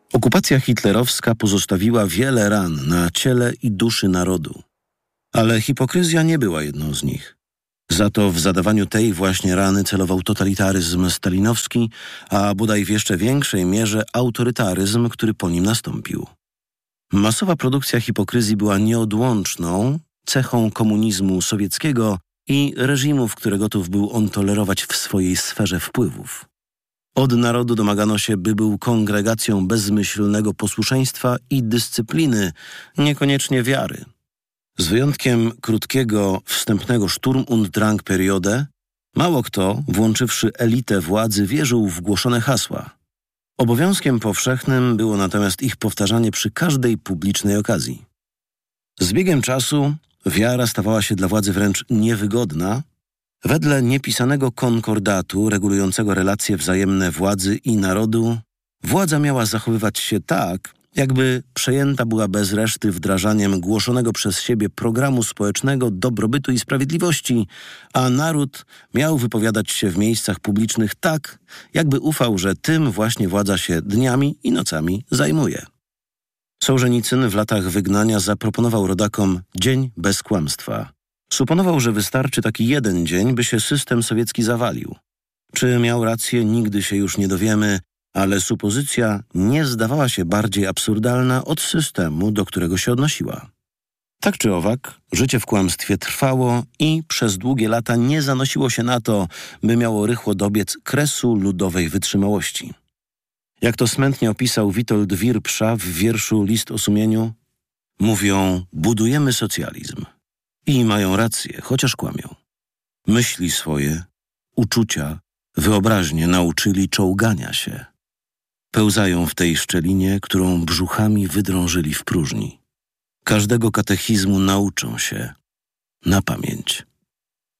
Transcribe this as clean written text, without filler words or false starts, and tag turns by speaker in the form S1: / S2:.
S1: Okupacja hitlerowska pozostawiła wiele ran na ciele i duszy narodu. Ale hipokryzja nie była jedną z nich. Za to w zadawaniu tej właśnie rany celował totalitaryzm stalinowski, a bodaj w jeszcze większej mierze autorytaryzm, który po nim nastąpił. Masowa produkcja hipokryzji była nieodłączną cechą komunizmu sowieckiego i reżimów, które gotów był on tolerować w swojej sferze wpływów. Od narodu domagano się, by był kongregacją bezmyślnego posłuszeństwa i dyscypliny, niekoniecznie wiary. Z wyjątkiem krótkiego, wstępnego Sturm- und Drang-Periode, mało kto, włączywszy elitę władzy, wierzył w głoszone hasła. Obowiązkiem powszechnym było natomiast ich powtarzanie przy każdej publicznej okazji. Z biegiem czasu wiara stawała się dla władzy wręcz niewygodna. Wedle niepisanego konkordatu regulującego relacje wzajemne władzy i narodu, władza miała zachowywać się tak, jakby przejęta była bez reszty wdrażaniem głoszonego przez siebie programu społecznego dobrobytu i sprawiedliwości, a naród miał wypowiadać się w miejscach publicznych tak, jakby ufał, że tym właśnie władza się dniami i nocami zajmuje. Sołżenicyn w latach wygnania zaproponował rodakom dzień bez kłamstwa. Suponował, że wystarczy taki jeden dzień, by się system sowiecki zawalił. Czy miał rację, nigdy się już nie dowiemy, ale supozycja nie zdawała się bardziej absurdalna od systemu, do którego się odnosiła. Tak czy owak, życie w kłamstwie trwało i przez długie lata nie zanosiło się na to, by miało rychło dobiec kresu ludowej wytrzymałości. Jak to smętnie opisał Witold Wirpsza w wierszu List o sumieniu, mówią: budujemy socjalizm. I mają rację, chociaż kłamią. Myśli swoje, uczucia, wyobraźnie nauczyli czołgania się. Pełzają w tej szczelinie, którą brzuchami wydrążyli w próżni. Każdego katechizmu nauczą się na pamięć.